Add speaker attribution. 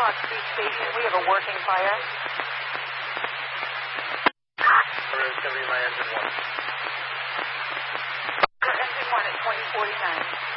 Speaker 1: Fox 2 station. We have a working fire.
Speaker 2: It's going to be my engine 1.
Speaker 1: Engine 1 at 2049.